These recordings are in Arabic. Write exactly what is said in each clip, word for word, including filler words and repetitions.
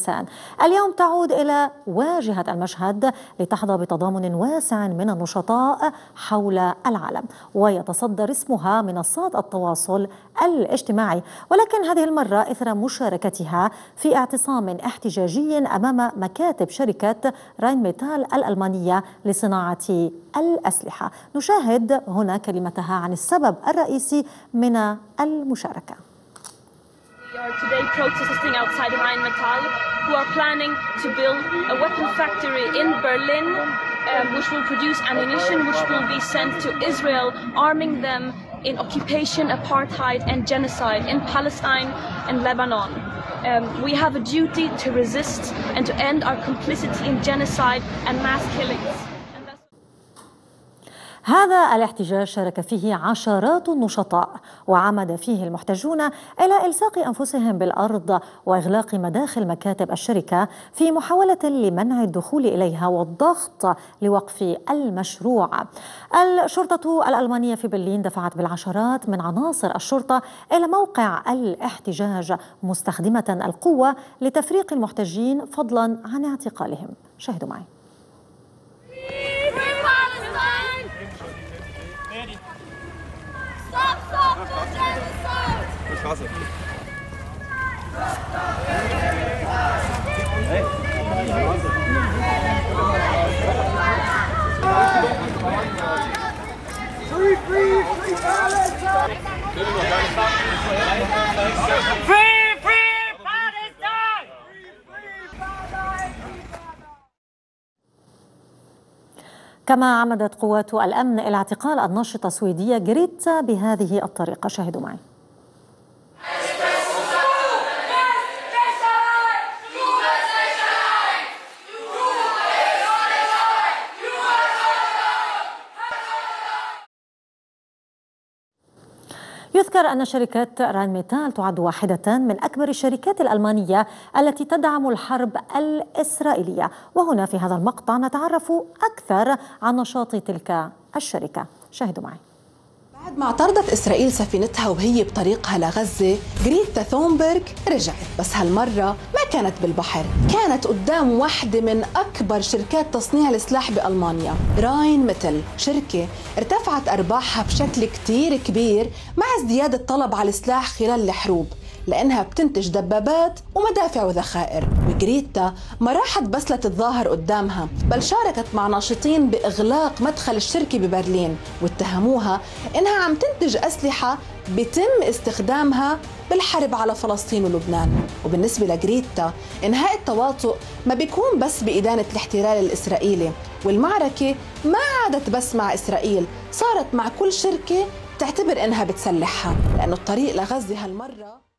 الإنسان. اليوم تعود إلى واجهة المشهد لتحظى بتضامن واسع من النشطاء حول العالم، ويتصدر اسمها منصات التواصل الاجتماعي، ولكن هذه المرة إثر مشاركتها في اعتصام احتجاجي أمام مكاتب شركة راين ميتال الألمانية لصناعة الأسلحة. نشاهد هنا كلمتها عن السبب الرئيسي من المشاركة. We are today protesting outside Rheinmetall, who are planning to build a weapon factory in Berlin, um, which will produce ammunition which will be sent to Israel, arming them in occupation, apartheid and genocide in Palestine and Lebanon. Um, we have a duty to resist and to end our complicity in genocide and mass killings. هذا الاحتجاج شارك فيه عشرات النشطاء، وعمد فيه المحتجون إلى إلصاق أنفسهم بالأرض وإغلاق مداخل مكاتب الشركة في محاولة لمنع الدخول إليها والضغط لوقف المشروع. الشرطة الألمانية في برلين دفعت بالعشرات من عناصر الشرطة إلى موقع الاحتجاج مستخدمة القوة لتفريق المحتجين فضلا عن اعتقالهم. شاهدوا معي. Stop, stop the genocide! Free, free, free Palestine! Free, free Palestine! كما عمدت قوات الأمن إلى اعتقال الناشطة السويدية جريتا بهذه الطريقة. شاهدوا معي. يذكر أن شركة راين ميتال تعد واحدة من أكبر الشركات الألمانية التي تدعم الحرب الإسرائيلية، وهنا في هذا المقطع نتعرف أكثر عن نشاط تلك الشركة. شاهدوا معي. بعد ما اعترضت إسرائيل سفينتها وهي بطريقها لغزة، جريتا ثونبرغ رجعت، بس هالمرة ما كانت بالبحر، كانت قدام واحدة من أكبر شركات تصنيع السلاح بألمانيا، راين ميتال، شركة ارتفعت أرباحها بشكل كتير كبير مع ازدياد الطلب على السلاح خلال الحروب، لأنها بتنتج دبابات ومدافع وذخائر. وجريتا ما راحت بس لتتظاهر قدامها، بل شاركت مع ناشطين بإغلاق مدخل الشركة ببرلين، واتهموها إنها عم تنتج أسلحة بيتم استخدامها بالحرب على فلسطين ولبنان. وبالنسبة لجريتا، إنهاء التواطؤ ما بيكون بس بإدانة الاحتلال الإسرائيلي، والمعركة ما عادت بس مع إسرائيل، صارت مع كل شركة تعتبر إنها بتسلحها، لأنه الطريق لغزة هالمرة.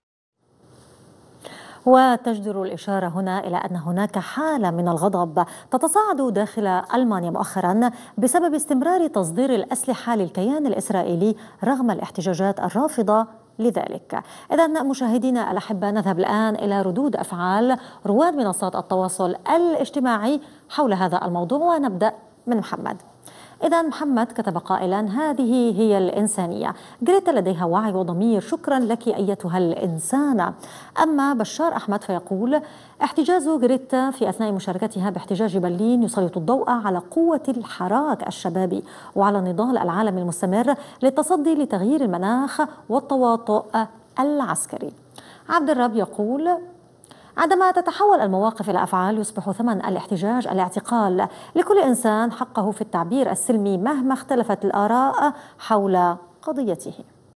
وتجدر الإشارة هنا إلى أن هناك حالة من الغضب تتصاعد داخل ألمانيا مؤخرا بسبب استمرار تصدير الأسلحة للكيان الإسرائيلي رغم الاحتجاجات الرافضة لذلك. إذن مشاهدينا الأحبة، نذهب الآن إلى ردود أفعال رواد منصات التواصل الاجتماعي حول هذا الموضوع، ونبدأ من محمد. إذا محمد كتب قائلا: هذه هي الإنسانية، جريتا لديها وعي وضمير، شكرا لك أيتها الإنسانة. أما بشار أحمد فيقول: احتجاز جريتا في أثناء مشاركتها باحتجاج برلين يسلط الضوء على قوة الحراك الشبابي وعلى نضال العالم المستمر للتصدي لتغيير المناخ والتواطؤ العسكري. عبد الرب يقول: عندما تتحول المواقف إلى أفعال يصبح ثمن الاحتجاج الاعتقال، لكل إنسان حقه في التعبير السلمي مهما اختلفت الآراء حول قضيته.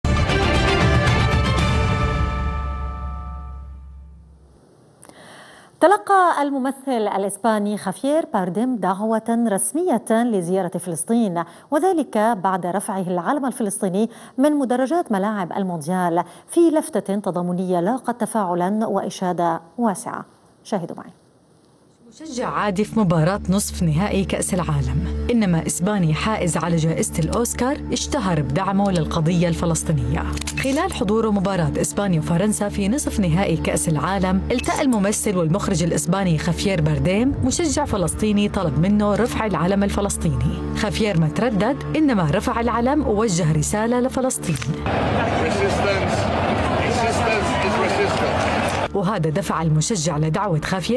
تلقى الممثل الإسباني خافيير بارديم دعوة رسمية لزيارة فلسطين، وذلك بعد رفعه العلم الفلسطيني من مدرجات ملاعب المونديال في لفتة تضامنية لاقت تفاعلا وإشادة واسعة. شاهدوا معي. مشجع عادي في مباراة نصف نهائي كأس العالم، إنما إسباني حائز على جائزة الأوسكار اشتهر بدعمه للقضية الفلسطينية. خلال حضوره مباراة إسبانيا وفرنسا في نصف نهائي كأس العالم، التقى الممثل والمخرج الإسباني خافيير بارديم مشجع فلسطيني طلب منه رفع العلم الفلسطيني. خافيير ما تردد، إنما رفع العلم ووجه رسالة لفلسطين. وهذا دفع المشجع لدعوة خافيير